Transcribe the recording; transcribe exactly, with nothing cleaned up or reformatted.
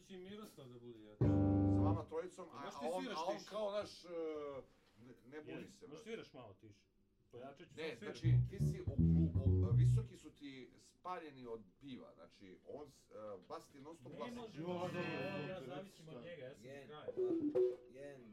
će i Miroslav da bude jedan. Sa vama trojicom, a, Možeš ti a, on, sviraš a on tiše. kao naš, uh, ne, ne buni Jel, se. možeš brate. sviraš malo tiše. Pojačat ću, Ne, sam sviram. znači ti si, u, u, u, visoki su ti spaljeni od piva, znači on, uh, bas ti non stop Ne glasa. može, Jo, ne, dobro, ja dobro, zavisim od šta? njega, ja sam Jedan, kraj. dva, jedan,